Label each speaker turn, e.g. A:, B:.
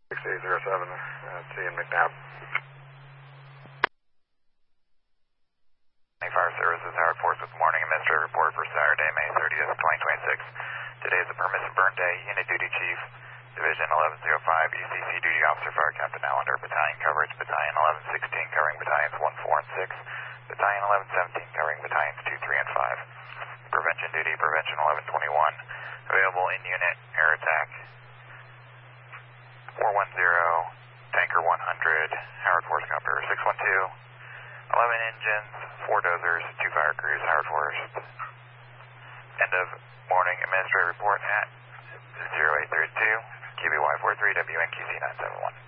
A: 6807, seeing McNabb.
B: Fire Services, Howard Force with morning administrative report for Saturday, May 30th, 2026. Today is a permissive burn day. Unit Duty Chief, Division 1105, ECC Duty Officer Fire Captain Allender, Battalion Coverage, Battalion 1116 covering Battalions 1, 4, and 6, Battalion 1117 covering Battalions 2, 3, and 5. Prevention Duty, Prevention 1121, available in unit, air attack 410, Tanker 100, Howard Force Copter 612, 11 engines, 4 dozers, 2 fire crews, Howard Forest. End of morning administrative report at 0832, QBY 43, WNQC 971.